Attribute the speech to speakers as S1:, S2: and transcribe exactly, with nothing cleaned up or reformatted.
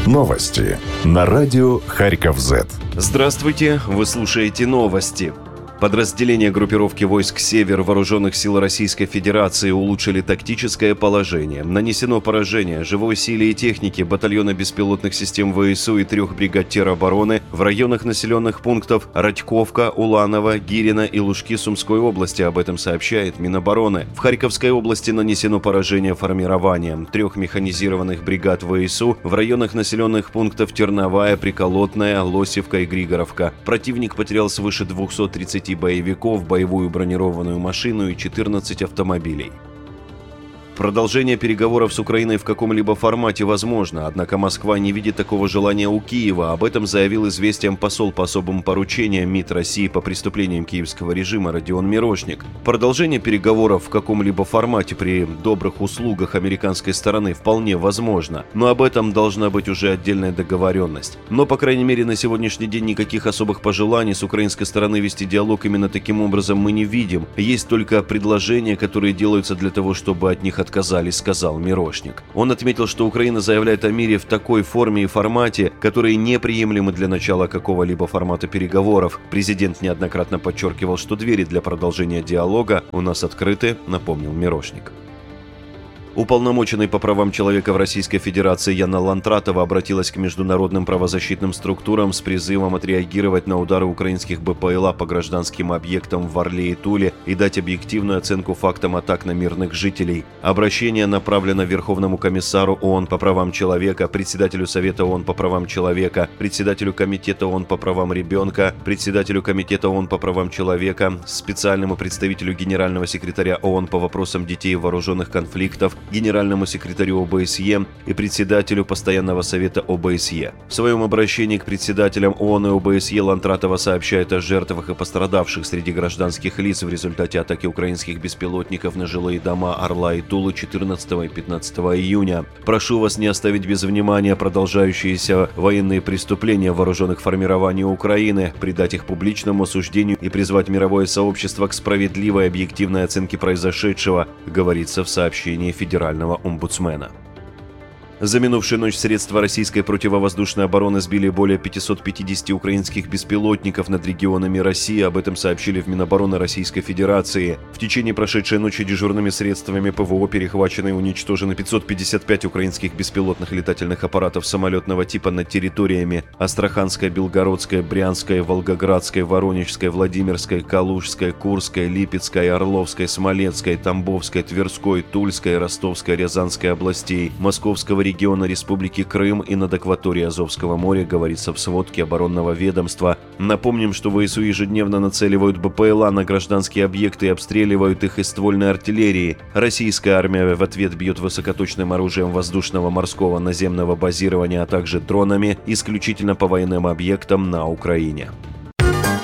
S1: Новости на радио Харьков-Зет.
S2: Здравствуйте, вы слушаете новости. Подразделения группировки войск «Север» Вооруженных сил Российской Федерации улучшили тактическое положение. Нанесено поражение живой силе и технике батальона беспилотных систем ВСУ и трех бригад теробороны в районах населенных пунктов Радьковка, Уланово, Гирина и Лужки Сумской области. Об этом сообщает Минобороны. В Харьковской области нанесено поражение формированием трех механизированных бригад ВСУ в районах населенных пунктов Терновая, Приколотная, Лосевка и Григоровка. Противник потерял свыше двухсот тридцати боевиков, боевую бронированную машину и четырнадцать автомобилей. Продолжение переговоров с Украиной в каком-либо формате возможно, однако Москва не видит такого желания у Киева. Об этом заявил «Известиям» посол по особым поручениям МИД России по преступлениям киевского режима Родион Мирошник. Продолжение переговоров в каком-либо формате при добрых услугах американской стороны вполне возможно, но об этом должна быть уже отдельная договоренность. Но, по крайней мере, на сегодняшний день никаких особых пожеланий с украинской стороны вести диалог именно таким образом мы не видим. Есть только предложения, которые делаются для того, чтобы от них отказаться. Отказались, сказал Мирошник. Он отметил, что Украина заявляет о мире в такой форме и формате, которые неприемлемы для начала какого-либо формата переговоров. Президент неоднократно подчеркивал, что двери для продолжения диалога у нас открыты, напомнил Мирошник. Уполномоченный по правам человека в Российской Федерации Яна Лантратова обратилась к международным правозащитным структурам с призывом отреагировать на удары украинских БПЛА по гражданским объектам в Орле и Туле и дать объективную оценку фактам атак на мирных жителей. Обращение направлено Верховному комиссару ООН по правам человека, председателю Совета ООН по правам человека, председателю Комитета ООН по правам ребенка, председателю Комитета ООН по правам человека, специальному представителю Генерального секретаря ООН по вопросам детей в вооруженных конфликтах, генеральному секретарю ОБСЕ и председателю Постоянного совета ОБСЕ. В своем обращении к председателям ООН и ОБСЕ Лантратова сообщает о жертвах и пострадавших среди гражданских лиц в результате атаки украинских беспилотников на жилые дома Орла и Тулы четырнадцатого и пятнадцатого июня. «Прошу вас не оставить без внимания продолжающиеся военные преступления вооруженных формирований Украины, придать их публичному осуждению и призвать мировое сообщество к справедливой и объективной оценке произошедшего», говорится в сообщении Федерального Федерального омбудсмена. За минувшую ночь средства российской противовоздушной обороны сбили более пятисот пятидесяти украинских беспилотников над регионами России. Об этом сообщили в Минобороны Российской Федерации. В течение прошедшей ночи дежурными средствами ПВО перехвачены и уничтожены пятьсот пятьдесят пять украинских беспилотных летательных аппаратов самолетного типа над территориями Астраханской, Белгородской, Брянской, Волгоградской, Воронежской, Владимирской, Калужской, Курской, Липецкой, Орловской, Смоленской, Тамбовской, Тверской, Тульской, Ростовской, Рязанской областей, Московского региона, региона Республики Крым и над акваторией Азовского моря, говорится в сводке оборонного ведомства. Напомним, что ВСУ ежедневно нацеливают БПЛА на гражданские объекты и обстреливают их из ствольной артиллерии. Российская армия в ответ бьет высокоточным оружием воздушного, морского, наземного базирования, а также дронами исключительно по военным объектам на Украине.